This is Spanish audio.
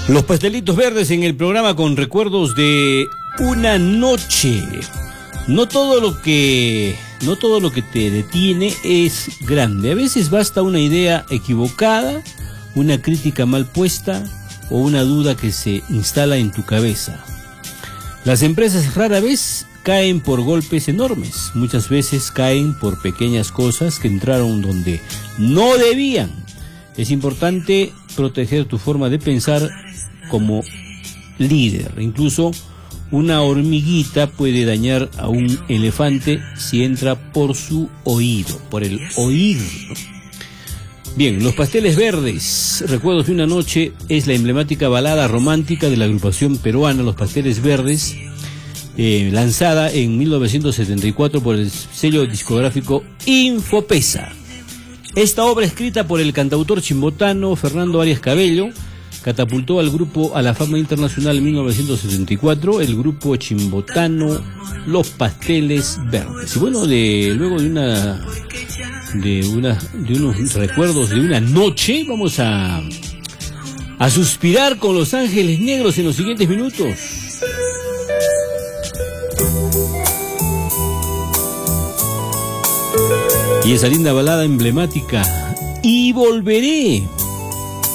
Los pastelitos verdes en el programa con recuerdos de una noche. No todo lo que te detiene es grande. A veces basta una idea equivocada, una crítica mal puesta o una duda que se instala en tu cabeza. Las empresas rara vez caen por golpes enormes. Muchas veces caen por pequeñas cosas que entraron donde no debían. Es importante proteger tu forma de pensar como líder. Incluso una hormiguita puede dañar a un elefante si entra por su oído, por el oír. Bien, Los Pasteles Verdes, Recuerdos de una Noche, es la emblemática balada romántica de la agrupación peruana Los Pasteles Verdes, lanzada en 1974 por el sello discográfico Infopesa. Esta obra, escrita por el cantautor chimbotano Fernando Arias Cabello, catapultó al grupo a la fama internacional en 1974, el grupo chimbotano Los Pasteles Verdes. Y bueno, luego de unos recuerdos de una noche, vamos a suspirar con Los Ángeles Negros en los siguientes minutos. Y esa linda balada emblemática, Y Volveré.